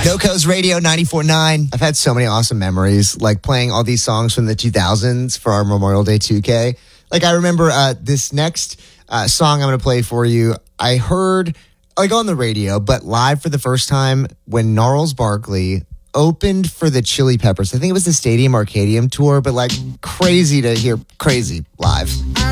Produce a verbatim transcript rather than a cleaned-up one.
GoCo's Radio ninety-four point nine. I've had so many awesome memories, like playing all these songs from the two thousands for our Memorial Day two K. Like, I remember uh, this next uh, song I'm going to play for you, I heard, like, on the radio, but live for the first time when Gnarls Barkley opened for the Chili Peppers. I think it was the Stadium Arcadium tour, but, like, crazy to hear, crazy live.